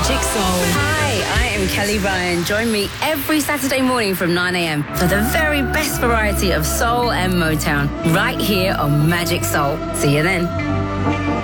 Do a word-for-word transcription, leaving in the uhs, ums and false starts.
Magic Soul. Hi, I am Kelly Ryan. Join me every Saturday morning from nine a.m. for the very best variety of soul and Motown right here on Magic Soul. See you then.